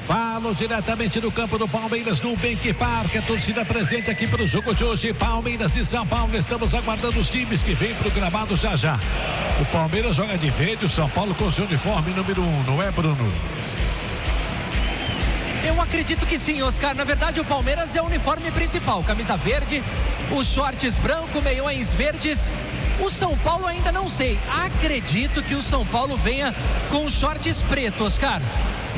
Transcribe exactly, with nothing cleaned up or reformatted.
Falo diretamente do campo do Palmeiras, no Bank Park, a torcida presente aqui para o jogo de hoje, Palmeiras e São Paulo. Estamos aguardando os times que vêm para o gramado já já. O Palmeiras joga de verde, o São Paulo com seu uniforme número um, não é, Bruno? Eu acredito que sim, Oscar. Na verdade, o Palmeiras é o uniforme principal, camisa verde, os shorts branco, meiões verdes. O São Paulo ainda não sei. Acredito que o São Paulo venha com shorts preto, Oscar.